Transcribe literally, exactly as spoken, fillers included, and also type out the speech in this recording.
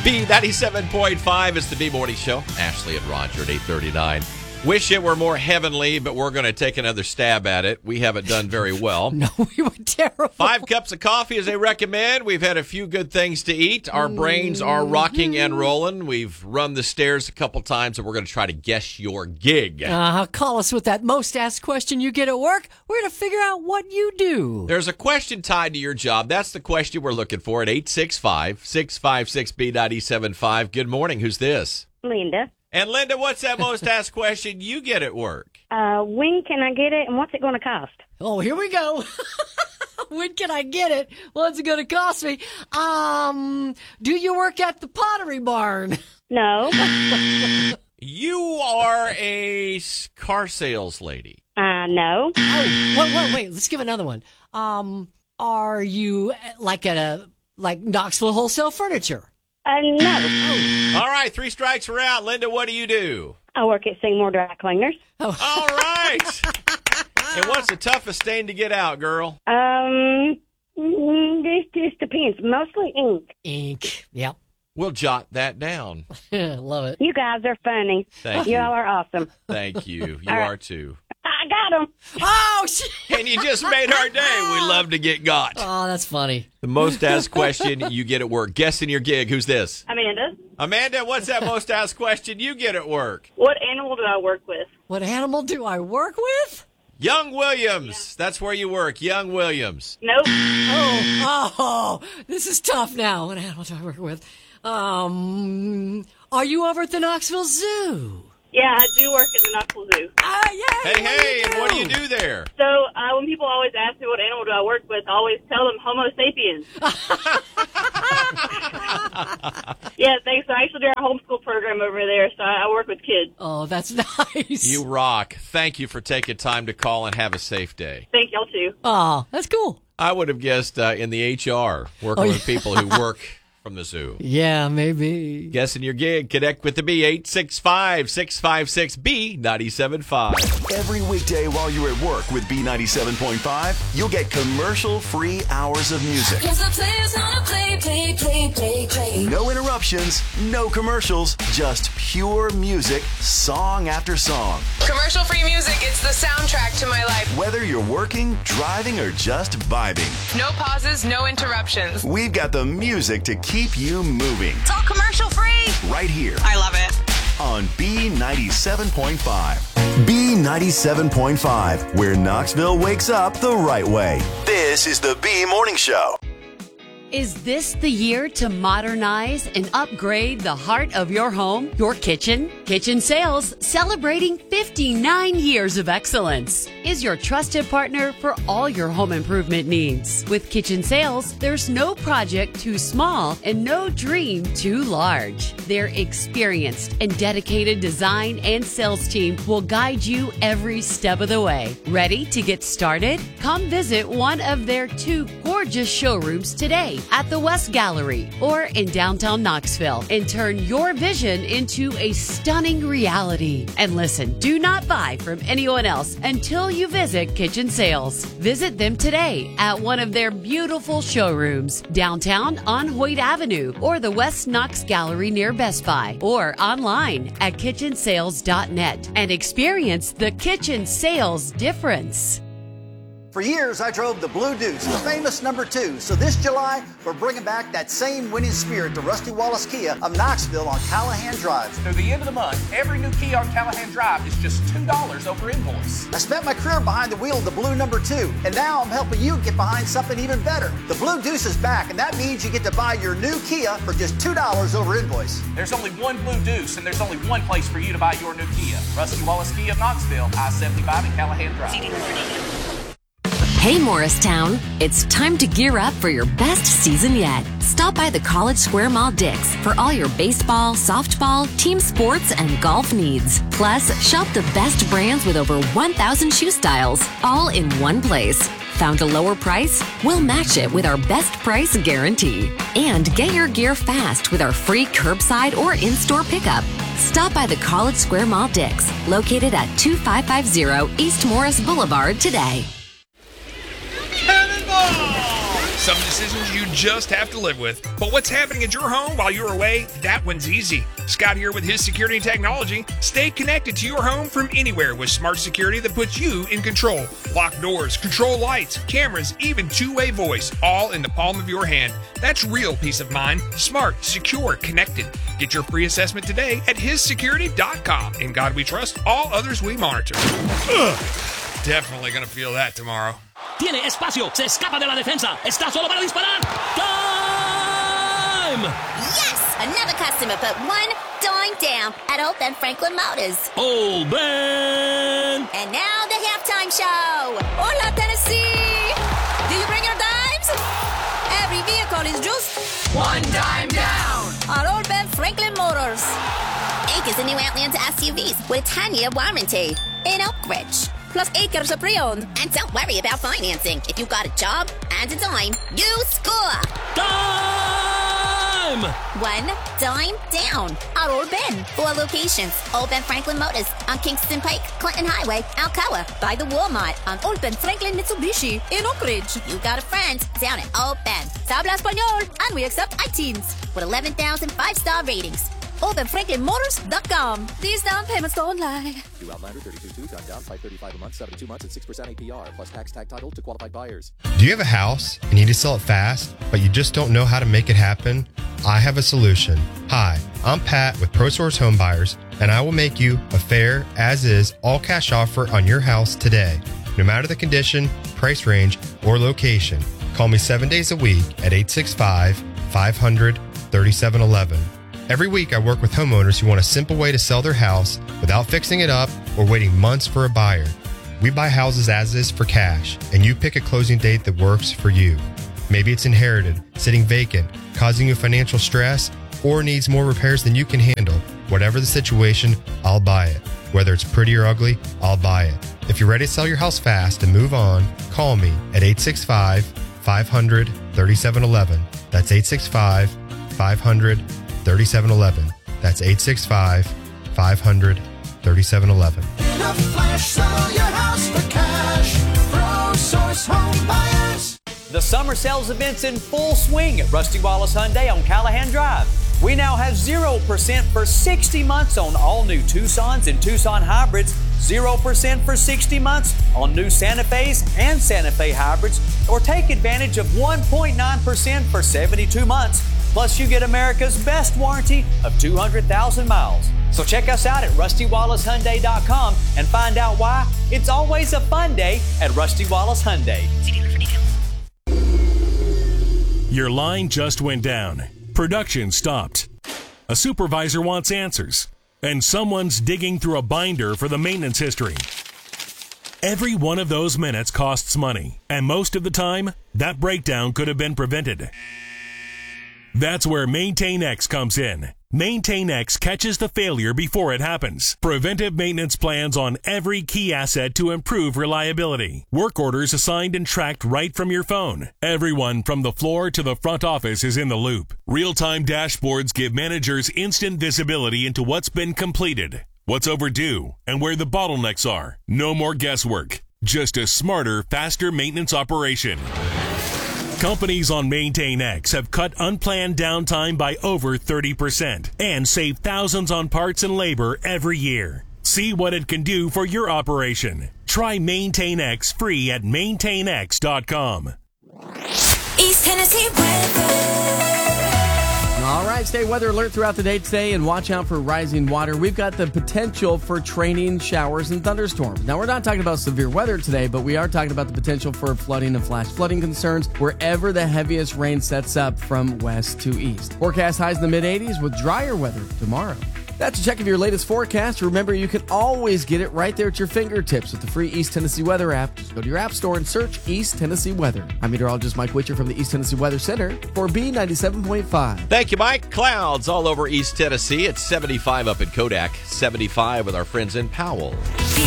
B ninety-seven point five is the B Morning Show. Ashley and Roger at eight thirty-nine. Wish it were more heavenly, but we're going to take another stab at it. We haven't done very well. No, we were terrible. Five cups of coffee as they recommend. We've had a few good things to eat. Our brains are rocking and rolling. We've run the stairs a couple times, and we're going to try to guess your gig. Uh, call us with that most asked question you get at work. We're going to figure out what you do. There's a question tied to your job. That's the question we're looking for at eight six five, six five six, B nine seven five. Good morning. Who's this? Linda. And Linda, what's that most asked question you get at work? Uh, when can I get it, and what's it going to cost? Oh, here we go. When can I get it? What's it going to cost me? Um, do you work at the Pottery Barn? No. You are a car sales lady. Uh, no. Oh, wait, wait, wait. Let's give another one. Um, are you like at a like Knoxville Wholesale Furniture? Uh, no. All right, three strikes are out. Linda, what do you do? I work at Seymour Dry Cleaners. All right. And what's the toughest stain to get out, girl? Um, mm, this just depends. Mostly ink. Ink. Yep. We'll jot that down. Love it. You guys are funny. Thank you. you. all are awesome. Thank you. You All right. are too. I got them. Oh, shit. And you just made our day. We love to get got. Oh, that's funny. The most asked question you get at work. Guessing your gig. Who's this? Amanda. Amanda, what's that most asked question you get at work? What animal do I work with? What animal do I work with? Young Williams. That's where you work. Young Williams. Nope. Oh, oh, this is tough now. What animal do I work with? Um, are you over at the Knoxville Zoo? Yeah, I do work at the Knoxville Zoo. Ah, yeah. Hey, hey, and what do you do there? So uh, when people always ask me what animal do I work with, I always tell them Homo sapiens. Yeah, thanks. So I actually do our homeschool program over there, so I work with kids. Oh, that's nice. You rock. Thank you for taking time to call and have a safe day. Thank y'all, too. Oh, that's cool. I would have guessed uh, in the H R, working Oh, with yeah. people who work from the zoo. Yeah, maybe. Guessing your gig. Connect with the B, eight six five, six five six, B nine seven five. Every weekday while you're at work with B ninety-seven point five, you'll get commercial-free hours of music. Cause the players gonna play, play, play, play, play. No interruptions, no commercials, just pure music, song after song. Commercial-free music, it's the soundtrack to my life. Whether you're working, driving, or just vibing, No pauses, no interruptions. we've got the music to keep you moving. It's all commercial-free. Right here I love it. on B ninety-seven point five. B ninety-seven point five, where Knoxville wakes up the right way. This is the B Morning Show. Is this the year to modernize and upgrade the heart of your home, your kitchen? Kitchen Sales, celebrating fifty-nine years of excellence, is your trusted partner for all your home improvement needs. With Kitchen Sales, there's no project too small and no dream too large. Their experienced and dedicated design and sales team will guide you every step of the way. Ready to get started? Come visit one of their two gorgeous showrooms today at the West Gallery or in downtown Knoxville and turn your vision into a stunning reality. And listen, do not buy from anyone else until you visit Kitchen Sales. Visit them today at one of their beautiful showrooms downtown on Hoyt Avenue or the West Knox Gallery near Best Buy or online at kitchen sales dot net and experience the Kitchen Sales difference. For years, I drove the Blue Deuce, the famous number two. So this July, we're bringing back that same winning spirit to Rusty Wallace Kia of Knoxville on Callahan Drive. Through the end of the month, every new Kia on Callahan Drive is just two dollars over invoice. I spent my career behind the wheel of the Blue number two, and now I'm helping you get behind something even better. The Blue Deuce is back, and that means you get to buy your new Kia for just two dollars over invoice. There's only one Blue Deuce, and there's only one place for you to buy your new Kia. Rusty Wallace Kia of Knoxville, I seventy-five and Callahan Drive. Hey Morristown, it's time to gear up for your best season yet. Stop by the College Square Mall Dick's for all your baseball, softball, team sports, and golf needs. Plus, shop the best brands with over one thousand shoe styles, all in one place. Found a lower price? We'll match it with our best price guarantee. And get your gear fast with our free curbside or in-store pickup. Stop by the College Square Mall Dick's, located at two five five zero East Morris Boulevard today. Some decisions you just have to live with. But what's happening at your home while you're away? That one's easy. Scott here with his security and technology. Stay connected to your home from anywhere with smart security that puts you in control. Lock doors, control lights, cameras, even two-way voice, all in the palm of your hand. That's real peace of mind. Smart, secure, connected. Get your free assessment today at his security dot com. In God we trust, all others we monitor. Ugh, definitely gonna feel that tomorrow. Tiene espacio, se escapa de la defensa, está solo para disparar. Time! Yes! Another customer put one dime down at Old Ben Franklin Motors. Old Ben! And now the halftime show. Hola, Tennessee! Do you bring your dimes? Every vehicle is just one dime down at Old Ben Franklin Motors. Acres in new Atlanta S U Vs with a ten-year warranty in Oak Ridge. Plus acres of pre-owned. And don't worry about financing. If you've got a job and a dime, you score. Dime! One dime down at Old Ben. Four locations. Old Ben Franklin Motors on Kingston Pike, Clinton Highway, Alcoa. By the Walmart on Old Ben Franklin Mitsubishi in Oak Ridge. You got a friend down at Old Ben. Habla Español, and we accept iTeens with eleven thousand five-star ratings. Old Ben Franklin Motors dot com. These down payments don't lie. New Outlander thirty-two two, time down, five thirty-five a month, seventy-two months at six percent A P R, plus tax tag title to qualified buyers. Do you have a house and you need to sell it fast, but you just don't know how to make it happen? I have a solution. Hi, I'm Pat with ProSource Home Buyers, and I will make you a fair, as-is, all-cash offer on your house today, no matter the condition, price range, or location. Call me seven days a week at eight six five, five hundred, thirty-seven eleven. Every week, I work with homeowners who want a simple way to sell their house without fixing it up or waiting months for a buyer. We buy houses as is for cash, and you pick a closing date that works for you. Maybe it's inherited, sitting vacant, causing you financial stress, or needs more repairs than you can handle. Whatever the situation, I'll buy it. Whether it's pretty or ugly, I'll buy it. If you're ready to sell your house fast and move on, call me at eight six five, five hundred, thirty-seven eleven. That's eight six five, five hundred, thirty-seven eleven. That's eight six five, five hundred, thirty-seven eleven. In a flash, sell your house for cash. ProSource Home Buyers. The summer sales event's in full swing at Rusty Wallace Hyundai on Callahan Drive. We now have zero percent for sixty months on all new Tucsons and Tucson hybrids, zero percent for sixty months on new Santa Fe's and Santa Fe hybrids, or take advantage of one point nine percent for seventy-two months. Plus, you get America's best warranty of two hundred thousand miles. So check us out at rusty wallace hyundai dot com and find out why it's always a fun day at Rusty Wallace Hyundai. Your line just went down. Production stopped. A supervisor wants answers. And someone's digging through a binder for the maintenance history. Every one of those minutes costs money. And most of the time, that breakdown could have been prevented. That's where MaintainX comes in. MaintainX catches the failure before it happens. Preventive maintenance plans on every key asset to improve reliability. Work orders assigned and tracked right from your phone. Everyone from the floor to the front office is in the loop. Real-time dashboards give managers instant visibility into what's been completed, what's overdue, and where the bottlenecks are. No more guesswork. Just a smarter, faster maintenance operation. Companies on MaintainX have cut unplanned downtime by over thirty percent and saved thousands on parts and labor every year. See what it can do for your operation. Try MaintainX free at maintain x dot com. East Tennessee weather. All right, stay weather alert throughout the day today and watch out for rising water. We've got the potential for training showers and thunderstorms. Now, we're not talking about severe weather today, but we are talking about the potential for flooding and flash flooding concerns wherever the heaviest rain sets up from west to east. Forecast highs in the mid eighties with drier weather tomorrow. That's a check of your latest forecast. Remember, you can always get it right there at your fingertips with the free East Tennessee Weather app. Just go to your app store and search East Tennessee Weather. I'm meteorologist Mike Witcher from the East Tennessee Weather Center for B ninety-seven point five. Thank you, Mike. Clouds all over East Tennessee. It's seventy-five up in Kodak, seventy-five with our friends in Powell.